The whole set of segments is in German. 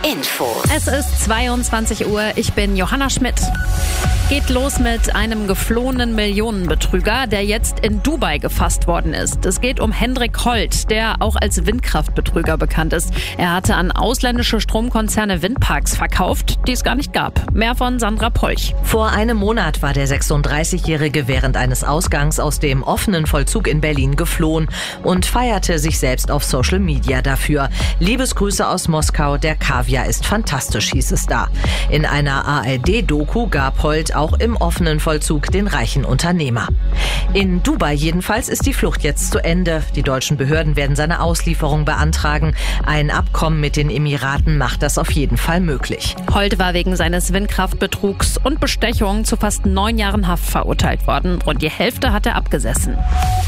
Info. Es ist 22 Uhr, ich bin Johanna Schmidt. Geht los mit einem geflohenen Millionenbetrüger, der jetzt in Dubai gefasst worden ist. Es geht um Hendrik Holt, der auch als Windkraftbetrüger bekannt ist. Er hatte an ausländische Stromkonzerne Windparks verkauft, die es gar nicht gab. Mehr von Sandra Polch. Vor einem Monat war der 36-Jährige während eines Ausgangs aus dem offenen Vollzug in Berlin geflohen und feierte sich selbst auf Social Media dafür. Liebesgrüße aus Moskau, der Kaviar ist fantastisch, hieß es da. In einer ARD-Doku gab Holt auch im offenen Vollzug den reichen Unternehmer. In Dubai jedenfalls ist die Flucht jetzt zu Ende. Die deutschen Behörden werden seine Auslieferung beantragen. Ein Abkommen mit den Emiraten macht das auf jeden Fall möglich. Holt war wegen seines Windkraftbetrugs und Bestechung zu fast 9 Jahren Haft verurteilt worden. Rund die Hälfte hat er abgesessen.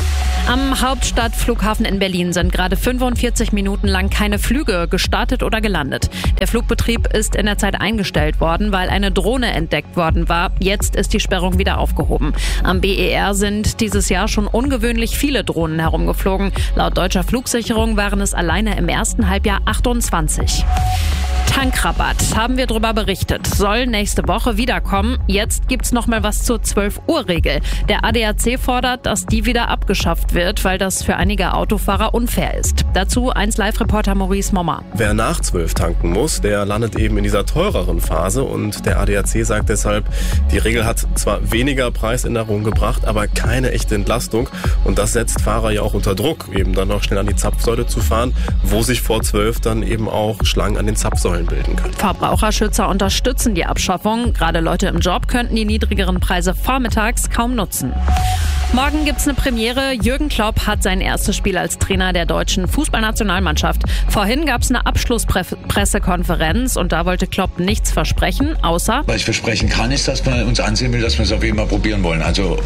Am Hauptstadtflughafen in Berlin sind gerade 45 Minuten lang keine Flüge gestartet oder gelandet. Der Flugbetrieb ist in der Zeit eingestellt worden, weil eine Drohne entdeckt worden war. Jetzt ist die Sperrung wieder aufgehoben. Am BER sind dieses Jahr schon ungewöhnlich viele Drohnen herumgeflogen. Laut deutscher Flugsicherung waren es alleine im ersten Halbjahr 28. Tankrabatt, haben wir darüber berichtet, soll nächste Woche wiederkommen. Jetzt gibt's noch mal was zur 12-Uhr-Regel. Der ADAC fordert, dass die wieder abgeschafft wird, weil das für einige Autofahrer unfair ist. Dazu 1Live-Reporter Maurice Mommer. Wer nach 12 tanken muss, der landet eben in dieser teureren Phase und der ADAC sagt deshalb, die Regel hat zwar weniger Preisänderungen gebracht, aber keine echte Entlastung und das setzt Fahrer ja auch unter Druck, eben dann noch schnell an die Zapfsäule zu fahren, wo sich vor 12 dann eben auch Schlangen an den Zapfsäulen bilden können. Verbraucherschützer unterstützen die Abschaffung. Gerade Leute im Job könnten die niedrigeren Preise vormittags kaum nutzen. Morgen gibt's eine Premiere. Jürgen Klopp hat sein erstes Spiel als Trainer der deutschen Fußballnationalmannschaft. Vorhin gab's eine Abschlusspressekonferenz und da wollte Klopp nichts versprechen, außer... Was ich versprechen kann, ist, dass man uns ansehen will, dass wir es auf jeden Fall probieren wollen.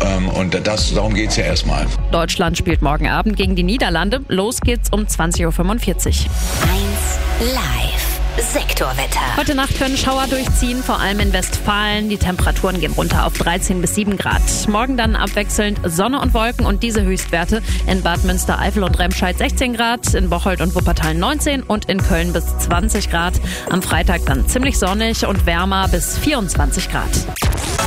Darum geht's ja erstmal. Deutschland spielt morgen Abend gegen die Niederlande. Los geht's um 20.45 Uhr. 1Live. Sektorwetter. Heute Nacht können Schauer durchziehen, vor allem in Westfalen. Die Temperaturen gehen runter auf 13 bis 7 Grad. Morgen dann abwechselnd Sonne und Wolken und diese Höchstwerte in Bad Münstereifel und Remscheid 16 Grad, in Bocholt und Wuppertal 19 und in Köln bis 20 Grad. Am Freitag dann ziemlich sonnig und wärmer bis 24 Grad.